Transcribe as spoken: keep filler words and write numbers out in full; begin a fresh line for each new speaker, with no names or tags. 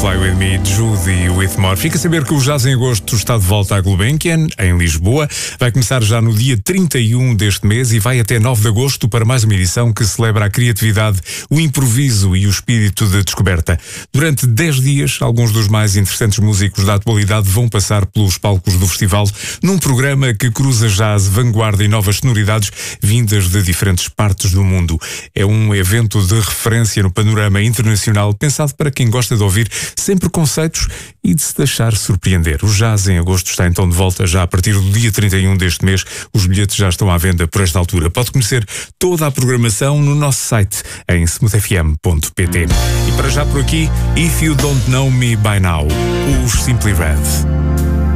Fly With Me, Judy Whitmore. Fica a saber que o Jazz em Agosto está de volta à Gulbenkian, em Lisboa. Vai começar já no dia trinta e um deste mês e vai até nove de agosto para mais uma edição que celebra a criatividade, o improviso e o espírito de descoberta. Durante dez dias, alguns dos mais interessantes músicos da atualidade vão passar pelos palcos do festival num programa que cruza jazz, vanguarda e novas sonoridades vindas de diferentes partes do mundo. É um evento de referência no panorama internacional, pensado para quem gosta de ouvir sem preconceitos e de se deixar surpreender. O Jazz em Agosto está então de volta já a partir do dia trinta e um deste mês. Os bilhetes já estão à venda por esta altura. Pode conhecer toda a programação no nosso site em smooth f m ponto p t. E para já por aqui, If You Don't Know Me By Now, os Simply Red.